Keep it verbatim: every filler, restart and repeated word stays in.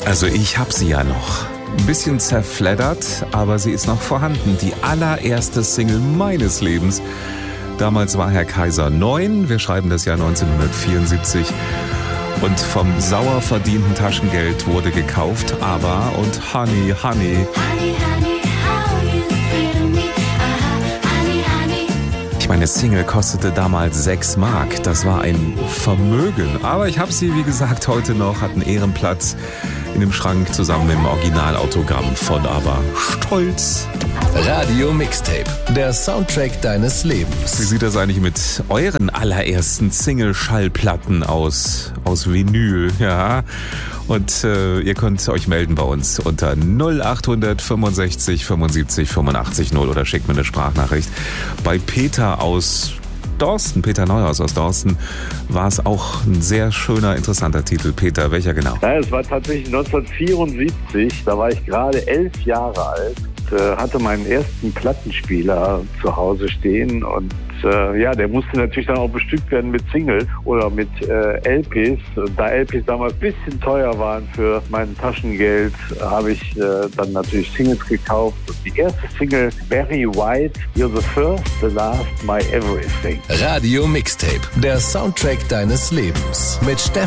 Also ich hab sie ja noch. Ein bisschen zerfleddert, aber sie ist noch vorhanden. Die allererste Single meines Lebens. Damals war Herr Kaiser neun. Wir schreiben das Jahr neunzehnhundertvierundsiebzig. Und vom sauer verdienten Taschengeld wurde gekauft Aber und Honey, Honey. Honey, honey, how you feel me? Aha, honey, honey. Ich meine, Single kostete damals sechs Mark. Das war ein Vermögen. Aber ich habe sie, wie gesagt, heute noch, hat einen Ehrenplatz in dem Schrank zusammen mit dem Originalautogramm von Aber. Stolz. Radio Mixtape, der Soundtrack deines Wie Lebens. sieht das eigentlich mit euren allerersten Single-Schallplatten aus? Aus Vinyl, ja. Und äh, ihr könnt euch melden bei uns unter null acht fünfundsechzig fünfundsiebzig fünfundachtzig null oder schickt mir eine Sprachnachricht. Bei Peter aus Dorsten, Peter Neuhaus aus Dorsten, war es auch ein sehr schöner, interessanter Titel. Peter, welcher genau? Ja, es war tatsächlich neunzehnhundertvierundsiebzig, da war ich gerade elf Jahre alt, äh, hatte meinen ersten Plattenspieler zu Hause stehen und äh, ja, der musste natürlich dann auch bestückt werden mit Singles oder mit äh, L Ps. Da L Ps damals ein bisschen teuer waren für mein Taschengeld, habe ich äh, dann natürlich Singles gekauft. Und die erste Single, Barry White, You're the First, the Last, My Everything. Radio Mixtape, der Soundtrack deines Lebens. Mit Stefan